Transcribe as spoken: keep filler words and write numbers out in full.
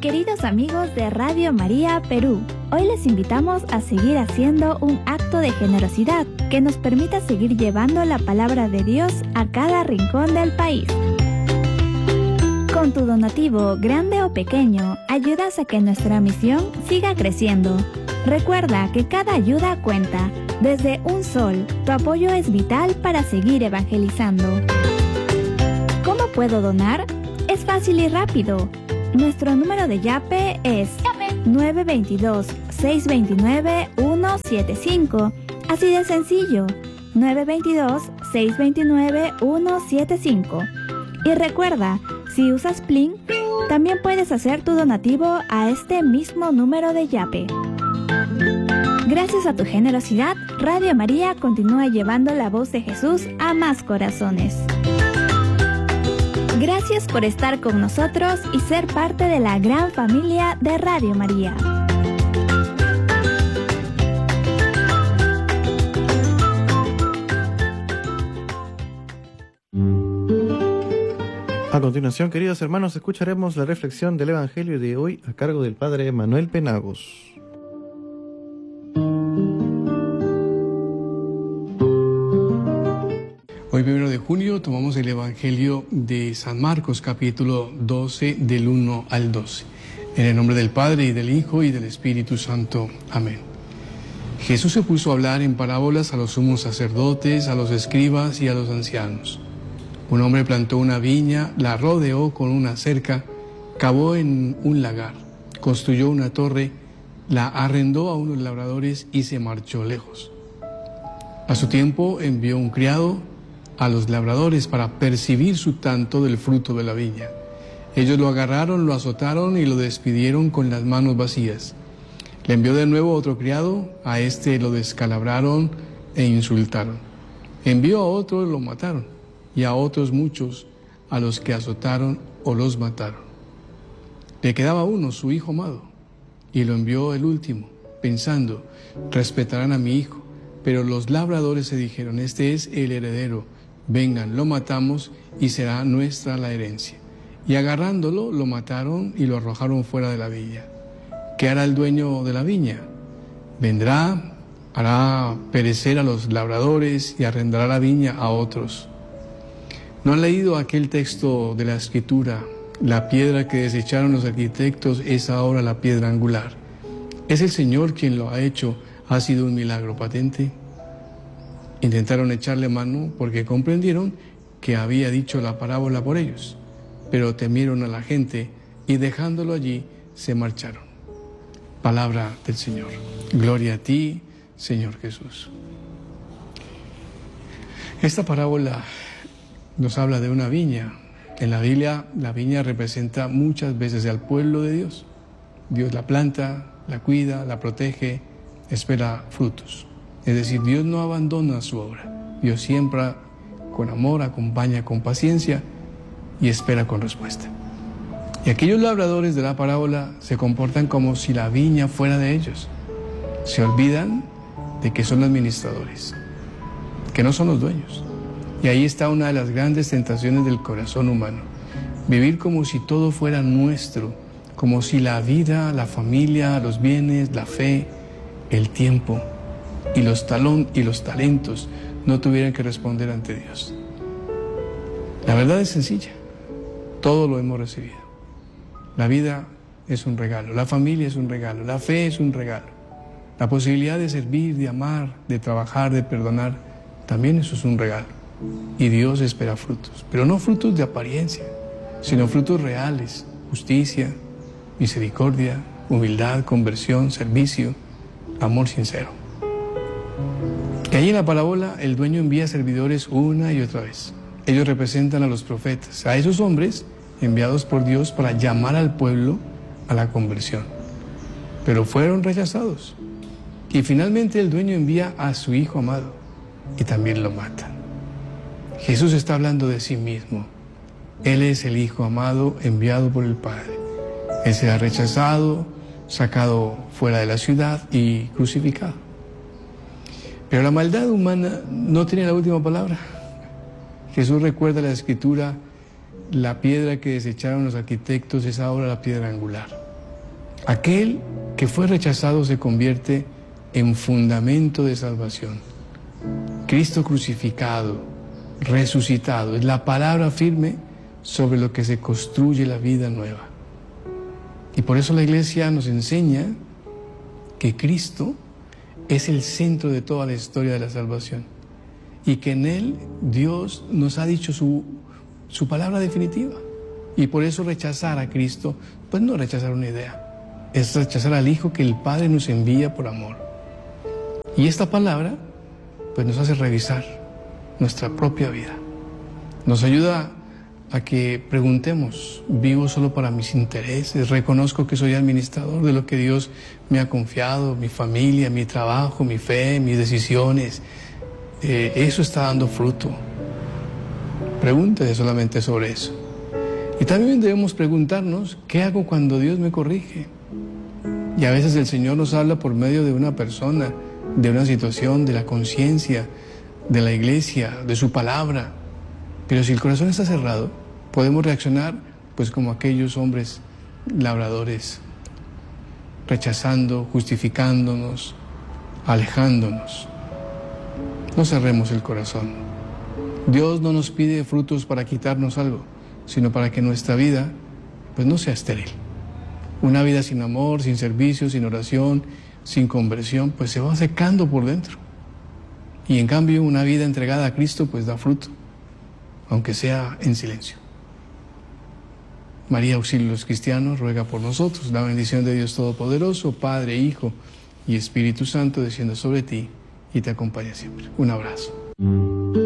Queridos amigos de Radio María Perú, hoy les invitamos a seguir haciendo un acto de generosidad que nos permita seguir llevando la palabra de Dios a cada rincón del país. Con tu donativo, grande o pequeño, ayudas a que nuestra misión siga creciendo. Recuerda que cada ayuda cuenta. Desde un sol, tu apoyo es vital para seguir evangelizando. ¿Cómo puedo donar? Es fácil y rápido. Nuestro número de Yape es nueve dos dos, seis dos nueve, uno siete cinco. Así de sencillo, nueve dos dos, seis dos nueve, uno siete cinco. Y recuerda, si usas Plin, también puedes hacer tu donativo a este mismo número de Yape. Gracias a tu generosidad, Radio María continúa llevando la voz de Jesús a más corazones. Gracias por estar con nosotros y ser parte de la gran familia de Radio María. A continuación, queridos hermanos, escucharemos la reflexión del Evangelio de hoy a cargo del Padre Manuel Penagos. Hoy, primero de junio, tomamos el Evangelio de San Marcos, capítulo doce, del uno al doce. En el nombre del Padre, y del Hijo, y del Espíritu Santo. Amén. Jesús se puso a hablar en parábolas a los sumos sacerdotes, a los escribas y a los ancianos. Un hombre plantó una viña, la rodeó con una cerca, cavó en un lagar, construyó una torre, la arrendó a unos labradores y se marchó lejos. A su tiempo envió un criado a los labradores para percibir su tanto del fruto de la viña. Ellos lo agarraron, lo azotaron y lo despidieron con las manos vacías. Le envió de nuevo otro criado, a este lo descalabraron e insultaron. Envió a otro y lo mataron, y a otros muchos a los que azotaron o los mataron. Le quedaba uno, su hijo amado, y lo envió el último, pensando, respetarán a mi hijo. Pero los labradores se dijeron, este es el heredero, vengan, lo matamos y será nuestra la herencia. Y agarrándolo, lo mataron y lo arrojaron fuera de la viña. ¿Qué hará el dueño de la viña? Vendrá, hará perecer a los labradores y arrendará la viña a otros. ¿No han leído aquel texto de la Escritura? La piedra que desecharon los arquitectos es ahora la piedra angular. Es el Señor quien lo ha hecho, ha sido un milagro patente. Intentaron echarle mano porque comprendieron que había dicho la parábola por ellos, pero temieron a la gente y dejándolo allí se marcharon. Palabra del Señor. Gloria a ti, Señor Jesús. Esta parábola nos habla de una viña. En la Biblia, la viña representa muchas veces al pueblo de Dios. Dios la planta, la cuida, la protege, espera frutos. Es decir, Dios no abandona su obra. Dios siempre con amor acompaña con paciencia y espera con respuesta. Y aquellos labradores de la parábola se comportan como si la viña fuera de ellos. Se olvidan de que son administradores, que no son los dueños. Y ahí está una de las grandes tentaciones del corazón humano. Vivir como si todo fuera nuestro, como si la vida, la familia, los bienes, la fe, el tiempo y los, talón, y los talentos no tuvieran que responder ante Dios. La verdad es sencilla. Todo lo hemos recibido. La vida es un regalo, la familia es un regalo, la fe es un regalo. La posibilidad de servir, de amar, de trabajar, de perdonar, también eso es un regalo. Y Dios espera frutos, pero no frutos de apariencia, sino frutos reales: justicia, misericordia, humildad, conversión, servicio, amor sincero. Y ahí en la parábola el dueño envía servidores una y otra vez. Ellos representan a los profetas, a esos hombres enviados por Dios para llamar al pueblo a la conversión. Pero fueron rechazados. Y finalmente el dueño envía a su hijo amado y también lo matan. Jesús está hablando de sí mismo. Él es el hijo amado enviado por el Padre. Él será rechazado, sacado fuera de la ciudad y crucificado. Pero la maldad humana no tiene la última palabra. Jesús recuerda la Escritura: la piedra que desecharon los arquitectos es ahora la piedra angular. Aquel que fue rechazado se convierte en fundamento de salvación. Cristo crucificado, resucitado, es la palabra firme sobre lo que se construye la vida nueva. Y por eso la Iglesia nos enseña que Cristo es el centro de toda la historia de la salvación y que en Él Dios nos ha dicho su, su palabra definitiva. Y por eso rechazar a Cristo, pues no rechazar una idea, es rechazar al Hijo que el Padre nos envía por amor. Y esta palabra pues nos hace revisar nuestra propia vida. Nos ayuda a que preguntemos, ¿vivo solo para mis intereses? ¿Reconozco que soy administrador de lo que Dios me ha confiado? Mi familia, mi trabajo, mi fe, mis decisiones. Eh, ¿Eso está dando fruto? Pregúntese solamente sobre eso. Y también debemos preguntarnos, ¿qué hago cuando Dios me corrige? Y a veces el Señor nos habla por medio de una persona, de una situación, de la conciencia, de la iglesia, de su palabra. Pero si el corazón está cerrado, podemos reaccionar pues como aquellos hombres labradores, rechazando, justificándonos, alejándonos. No cerremos el corazón. Dios no nos pide frutos para quitarnos algo, sino para que nuestra vida pues no sea estéril. Una vida sin amor, sin servicio, sin oración, sin conversión, pues se va secando por dentro. Y en cambio una vida entregada a Cristo pues da fruto, aunque sea en silencio. María, auxilia a los cristianos, ruega por nosotros. La bendición de Dios Todopoderoso, Padre, Hijo y Espíritu Santo, descienda sobre ti y te acompañe siempre. Un abrazo.